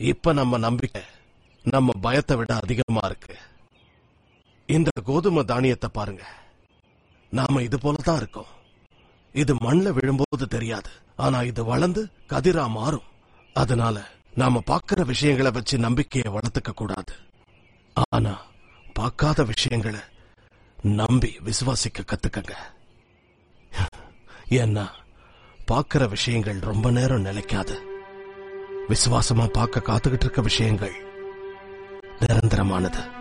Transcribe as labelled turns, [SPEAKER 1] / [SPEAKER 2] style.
[SPEAKER 1] இப்ப நம்ம நம்பிக்கை நம்ம பயத்தை விட அதிகமா இருக்கு. இந்த கோதுமை தானியத்தை பாருங்க. நாம இது போலதான் இருக்கோம். இது மண்ல விழும்போது தெரியாது, ஆனா இது வளர்ந்து கதிரா மாறும். அதனால நாம பார்க்கிற விஷயங்களை வச்சு நம்பிக்கையை வளர்த்துக்க கூடாது. ஆனா பார்க்காத விஷயங்களை நம்பி விசுவாசிக்க கத்துக்கங்க. ஏன்னா பார்க்கிற விஷயங்கள் ரொம்ப நேரம் நிலைக்காது. விசுவாசமா பார்க்க காத்துக்கிட்டு இருக்க விஷயங்கள் நிரந்தரமானது.